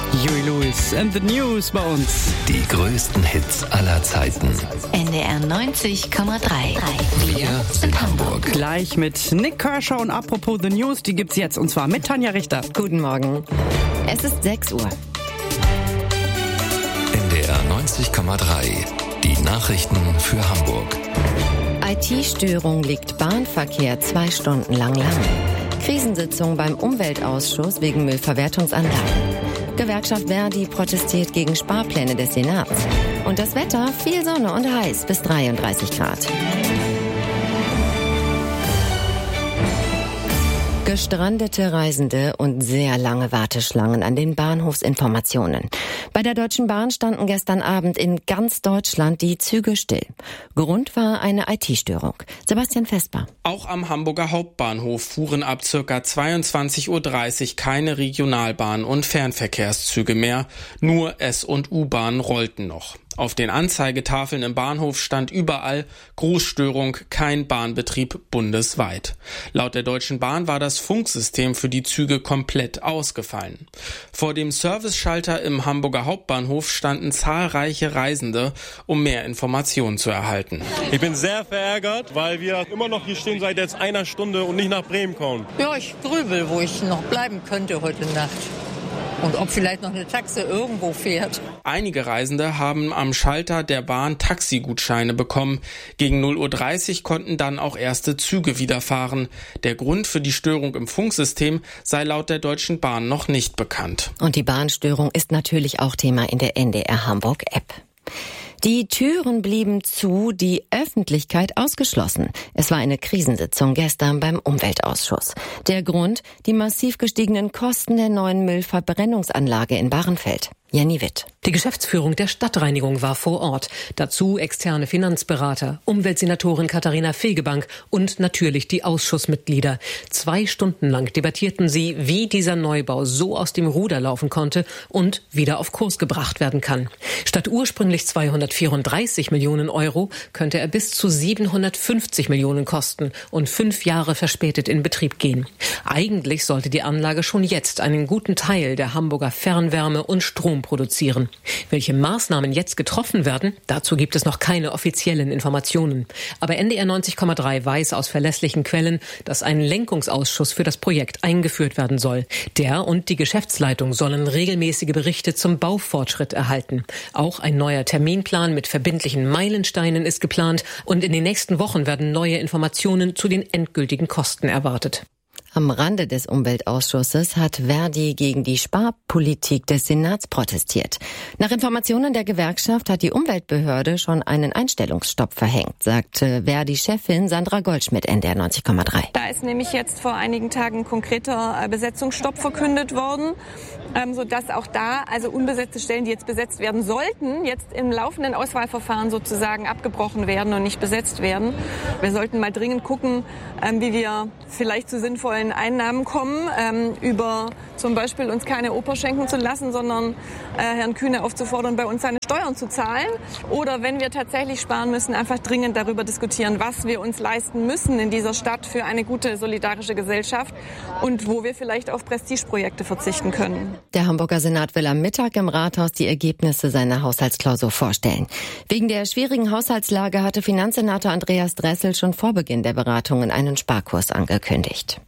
Huey Lewis and the News bei uns. Die größten Hits aller Zeiten. NDR 90,3. Wir sind Hamburg. Gleich mit Nick Kershaw und apropos The News, die gibt's jetzt und zwar mit Tanja Richter. Guten Morgen. Es ist 6 Uhr. NDR 90,3. Die Nachrichten für Hamburg. IT-Störung liegt Bahnverkehr 2 Stunden lang lahm. Krisensitzung beim Umweltausschuss wegen Müllverwertungsanlagen. Gewerkschaft Verdi protestiert gegen Sparpläne des Senats. Und das Wetter, viel Sonne und heiß bis 33 Grad. Gestrandete Reisende und sehr lange Warteschlangen an den Bahnhofsinformationen. Bei der Deutschen Bahn standen gestern Abend in ganz Deutschland die Züge still. Grund war eine IT-Störung. Sebastian Vesper. Auch am Hamburger Hauptbahnhof fuhren ab ca. 22:30 Uhr keine Regionalbahn- und Fernverkehrszüge mehr. Nur S- und U-Bahnen rollten noch. Auf den Anzeigetafeln im Bahnhof stand überall Großstörung, kein Bahnbetrieb bundesweit. Laut der Deutschen Bahn war das Funksystem für die Züge komplett ausgefallen. Vor dem Serviceschalter im Hamburger Hauptbahnhof standen zahlreiche Reisende, um mehr Informationen zu erhalten. Ich bin sehr verärgert, weil wir immer noch hier stehen seit jetzt einer Stunde und nicht nach Bremen kommen. Ja, ich grübel, wo ich noch bleiben könnte heute Nacht. Und ob vielleicht noch eine Taxe irgendwo fährt. Einige Reisende haben am Schalter der Bahn Taxigutscheine bekommen. Gegen 0:30 Uhr konnten dann auch erste Züge wieder fahren. Der Grund für die Störung im Funksystem sei laut der Deutschen Bahn noch nicht bekannt. Und die Bahnstörung ist natürlich auch Thema in der NDR Hamburg App. Die Türen blieben zu, die Öffentlichkeit ausgeschlossen. Es war eine Krisensitzung gestern beim Umweltausschuss. Der Grund, die massiv gestiegenen Kosten der neuen Müllverbrennungsanlage in Bahrenfeld. Jenny Witt. Die Geschäftsführung der Stadtreinigung war vor Ort. Dazu externe Finanzberater, Umweltsenatorin Katharina Fegebank und natürlich die Ausschussmitglieder. 2 Stunden lang debattierten sie, wie dieser Neubau so aus dem Ruder laufen konnte und wieder auf Kurs gebracht werden kann. Statt ursprünglich 234 Millionen Euro könnte er bis zu 750 Millionen kosten und 5 Jahre verspätet in Betrieb gehen. Eigentlich sollte die Anlage schon jetzt einen guten Teil der Hamburger Fernwärme und Strom produzieren. Welche Maßnahmen jetzt getroffen werden, dazu gibt es noch keine offiziellen Informationen. Aber NDR 90,3 weiß aus verlässlichen Quellen, dass ein Lenkungsausschuss für das Projekt eingeführt werden soll. Der und die Geschäftsleitung sollen regelmäßige Berichte zum Baufortschritt erhalten. Auch ein neuer Terminplan mit verbindlichen Meilensteinen ist geplant und in den nächsten Wochen werden neue Informationen zu den endgültigen Kosten erwartet. Am Rande des Umweltausschusses hat Verdi gegen die Sparpolitik des Senats protestiert. Nach Informationen der Gewerkschaft hat die Umweltbehörde schon einen Einstellungsstopp verhängt, sagte Verdi-Chefin Sandra Goldschmidt NDR 90,3. Da ist nämlich jetzt vor einigen Tagen ein konkreter Besetzungsstopp verkündet worden, sodass auch da also unbesetzte Stellen, die jetzt besetzt werden sollten, jetzt im laufenden Auswahlverfahren sozusagen abgebrochen werden und nicht besetzt werden. Wir sollten mal dringend gucken, wie wir vielleicht zu sinnvollen Einnahmen kommen, über zum Beispiel uns keine Oper schenken zu lassen, sondern Herrn Kühne aufzufordern, bei uns seine Steuern zu zahlen. Oder wenn wir tatsächlich sparen müssen, einfach dringend darüber diskutieren, was wir uns leisten müssen in dieser Stadt für eine gute solidarische Gesellschaft und wo wir vielleicht auf Prestigeprojekte verzichten können. Der Hamburger Senat will am Mittag im Rathaus die Ergebnisse seiner Haushaltsklausur vorstellen. Wegen der schwierigen Haushaltslage hatte Finanzsenator Andreas Dressel schon vor Beginn der Beratungen einen Sparkurs angekündigt.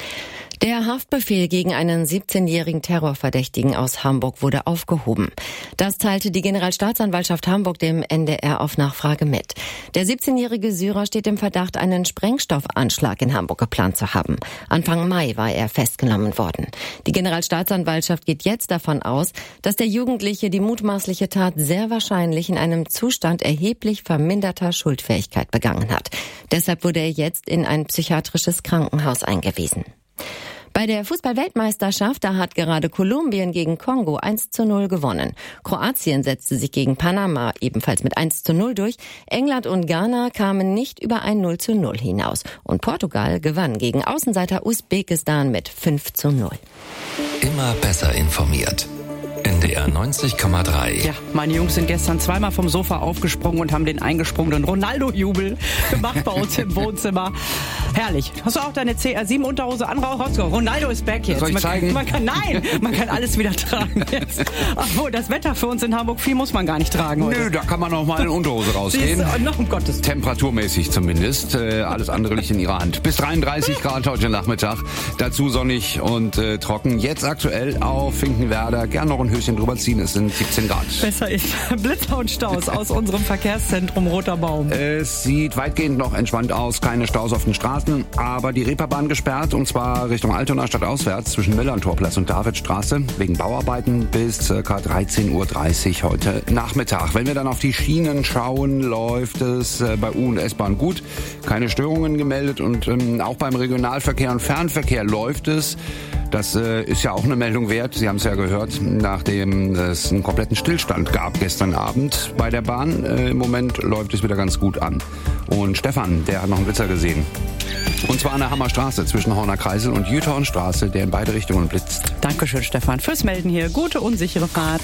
Der Haftbefehl gegen einen 17-jährigen Terrorverdächtigen aus Hamburg wurde aufgehoben. Das teilte die Generalstaatsanwaltschaft Hamburg dem NDR auf Nachfrage mit. Der 17-jährige Syrer steht im Verdacht, einen Sprengstoffanschlag in Hamburg geplant zu haben. Anfang Mai war er festgenommen worden. Die Generalstaatsanwaltschaft geht jetzt davon aus, dass der Jugendliche die mutmaßliche Tat sehr wahrscheinlich in einem Zustand erheblich verminderter Schuldfähigkeit begangen hat. Deshalb wurde er jetzt in ein psychiatrisches Krankenhaus eingewiesen. Bei der Fußball-Weltmeisterschaft, da hat gerade Kolumbien gegen Kongo 1:0 gewonnen. Kroatien setzte sich gegen Panama ebenfalls mit 1:0 durch. England und Ghana kamen nicht über ein 0:0 hinaus. Und Portugal gewann gegen Außenseiter Usbekistan mit 5:0. Immer besser informiert. NDR 90,3. Ja, meine Jungs sind gestern zweimal vom Sofa aufgesprungen und haben den eingesprungenen Ronaldo-Jubel gemacht bei uns im Wohnzimmer. Herrlich. Hast du auch deine CR7-Unterhose an? Ronaldo ist back jetzt. Soll ich zeigen? Man kann alles wieder tragen jetzt. Obwohl, das Wetter für uns in Hamburg, viel muss man gar nicht tragen heute. Nö, da kann man auch mal in Unterhose rausgehen. Um Gottes Willen. Temperaturmäßig zumindest. Alles andere liegt in ihrer Hand. Bis 33 Grad heute Nachmittag. Dazu sonnig und trocken. Jetzt aktuell auf Finkenwerder. Gern noch ein Höschen drüber ziehen. Es sind 17 Grad. Besser ist. Blitzer und Staus aus unserem Verkehrszentrum Roter Baum. Es sieht weitgehend noch entspannt aus. Keine Staus auf den Straßen. Aber die Reeperbahn gesperrt. Und zwar Richtung Altona stadtauswärts zwischen Millerntorplatz und Davidstraße. Wegen Bauarbeiten bis ca. 13.30 Uhr heute Nachmittag. Wenn wir dann auf die Schienen schauen, läuft es bei U- und S-Bahn gut. Keine Störungen gemeldet. Und auch beim Regionalverkehr und Fernverkehr läuft es. Das ist ja auch eine Meldung wert. Sie haben es ja gehört, nachdem es einen kompletten Stillstand gab gestern Abend bei der Bahn. Im Moment läuft es wieder ganz gut an. Und Stefan, der hat noch einen Blitzer gesehen. Und zwar an der Hammerstraße zwischen Horner Kreisel und Jüthornstraße, der in beide Richtungen blitzt. Dankeschön, Stefan, fürs Melden hier. Gute und sichere Fahrt.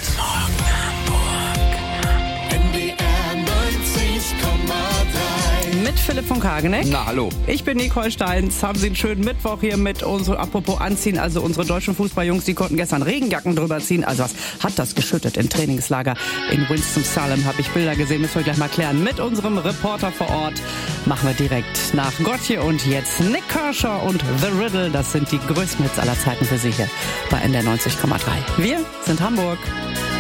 Mit Philipp von Kageneck. Na, hallo. Ich bin Nicole Steins. Haben Sie einen schönen Mittwoch hier mit uns. Apropos Anziehen, also unsere deutschen Fußballjungs, die konnten gestern Regenjacken drüber ziehen. Also was hat das geschüttet im Trainingslager in Winston-Salem? Habe ich Bilder gesehen, müssen wir gleich mal klären. Mit unserem Reporter vor Ort machen wir direkt nach Gottje und jetzt Nick Kershaw und The Riddle. Das sind die größten Hits aller Zeiten für Sie hier bei NDR 90,3. Wir sind Hamburg.